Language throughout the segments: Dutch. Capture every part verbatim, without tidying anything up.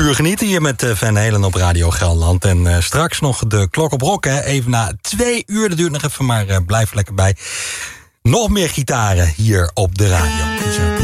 Puur genieten hier met Van Halen op Radio Gelderland. En uh, straks nog de klok op rock, hè. Even na twee uur, dat duurt nog even, maar uh, blijf lekker bij. Nog meer gitaren hier op de radio. Dus, uh.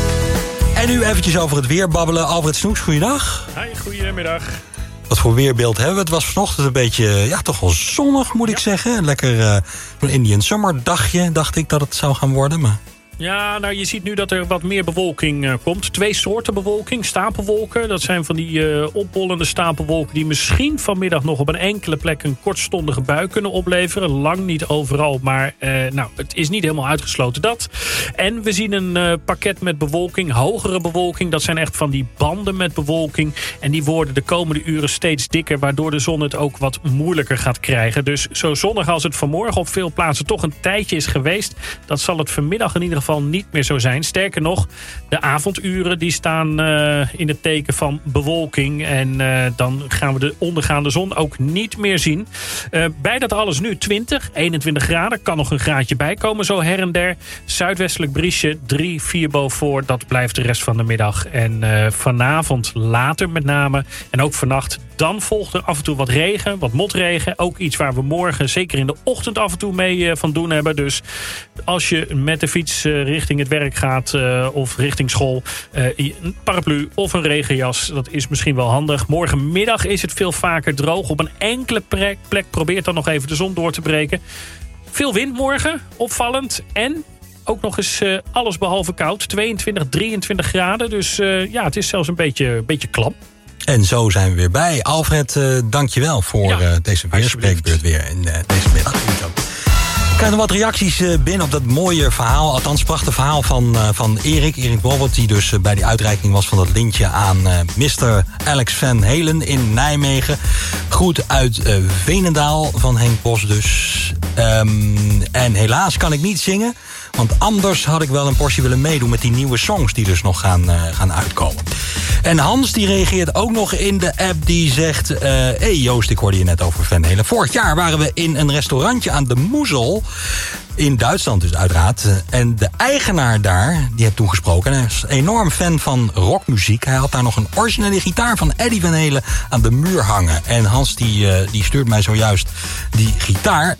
En nu eventjes over het weer babbelen. Alfred Snoeks, goeiedag. Hi, goedemiddag. Wat voor weerbeeld hebben we? Het was vanochtend een beetje, ja, toch wel zonnig, moet ik ja. zeggen. Lekker uh, een Indian Summer dagje, dacht ik dat het zou gaan worden, maar... Ja, nou je ziet nu dat er wat meer bewolking uh, komt. Twee soorten bewolking, stapelwolken. Dat zijn van die uh, opbollende stapelwolken die misschien vanmiddag nog op een enkele plek een kortstondige bui kunnen opleveren. Lang niet overal, maar uh, nou, het is niet helemaal uitgesloten dat. En we zien een uh, pakket met bewolking, hogere bewolking. Dat zijn echt van die banden met bewolking. En die worden de komende uren steeds dikker, waardoor de zon het ook wat moeilijker gaat krijgen. Dus zo zonnig als het vanmorgen op veel plaatsen toch een tijdje is geweest, dat zal het vanmiddag in ieder geval niet meer zo zijn. Sterker nog, de avonduren die staan uh, in het teken van bewolking. En uh, dan gaan we de ondergaande zon ook niet meer zien. Uh, bij dat alles nu twintig, eenentwintig graden. Kan nog een graadje bijkomen zo her en der. Zuidwestelijk briesje, drie, vier Beaufort. Dat blijft de rest van de middag. En uh, vanavond later met name. En ook vannacht. Dan volgt er af en toe wat regen, wat motregen. Ook iets waar we morgen zeker in de ochtend af en toe mee uh, van doen hebben. Dus als je met de fiets uh, richting het werk gaat uh, of richting school, uh, een paraplu of een regenjas, dat is misschien wel handig. Morgenmiddag is het veel vaker droog. Op een enkele plek, plek probeert dan nog even de zon door te breken. Veel wind morgen, opvallend. En ook nog eens uh, alles behalve koud. tweeëntwintig, drieëntwintig graden. Dus uh, ja, het is zelfs een beetje, beetje klam. En zo zijn we weer bij. Alfred, uh, dank je wel voor ja, uh, deze weerspreekbeurt weer in uh, deze middag. Ik krijg nog wat reacties uh, binnen op dat mooie verhaal. Althans, prachtig verhaal van, uh, van Erik. Erik Bolbert, die dus uh, bij die uitreiking was van dat lintje aan uh, mister Alex Van Halen in Nijmegen. Groet uit uh, Veenendaal van Henk Bos dus. Um, en helaas kan ik niet zingen, want anders had ik wel een portie willen meedoen met die nieuwe songs die dus nog gaan, uh, gaan uitkomen. En Hans die reageert ook nog in de app, die zegt... Uh, hey Joost, ik hoorde je net over Van Halen. Vorig jaar waren we in een restaurantje aan de Moezel, in Duitsland dus uiteraard. En de eigenaar daar, die heeft toen gesproken, en hij is enorm fan van rockmuziek. Hij had daar nog een originele gitaar van Eddie Van Halen aan de muur hangen. En Hans die, uh, die stuurt mij zojuist die gitaar,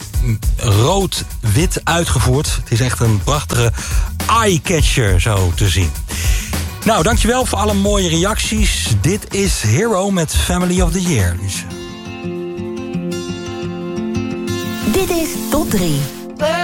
rood-wit uitgevoerd. Het is echt een prachtige eye-catcher zo te zien. Nou, dankjewel voor alle mooie reacties. Dit is Hero met Family of the Year. Dus... Dit is Top drie.